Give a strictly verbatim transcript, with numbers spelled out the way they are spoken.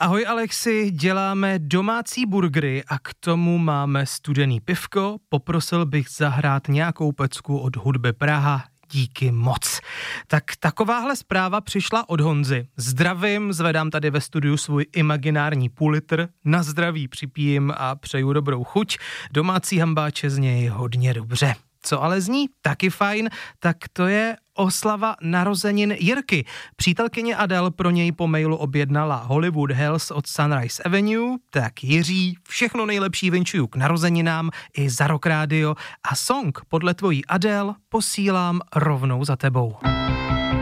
Ahoj Alexi, děláme domácí burgery a k tomu máme studený pivko. Poprosil bych zahrát nějakou pecku od Hudby Praha. Díky moc. Tak takováhle zpráva přišla od Honzy. Zdravím, zvedám tady ve studiu svůj imaginární půl litr, na zdraví připijím a přeju dobrou chuť. Domácí hambáče znějí hodně dobře. Co ale zní taky fajn, tak to je oslava narozenin Jirky. Přítelkyně Adele pro něj po mailu objednala Hollywood Hills od Sunrise Avenue, tak Jiří, všechno nejlepší vinčuju k narozeninám i za Rock Radio a song podle tvojí Adele posílám rovnou za tebou.